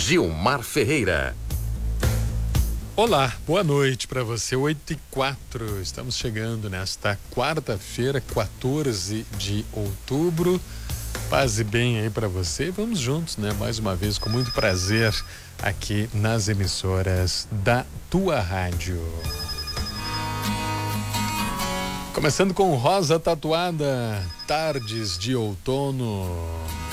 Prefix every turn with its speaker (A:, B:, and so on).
A: Gilmar Ferreira.
B: Olá, boa noite para você, 8h04, estamos chegando nesta quarta-feira, 14 de outubro, paz e bem aí para você, vamos juntos, né, mais uma vez, com muito prazer, aqui nas emissoras da tua rádio. Começando com Rosa Tatuada, Tardes de Outono.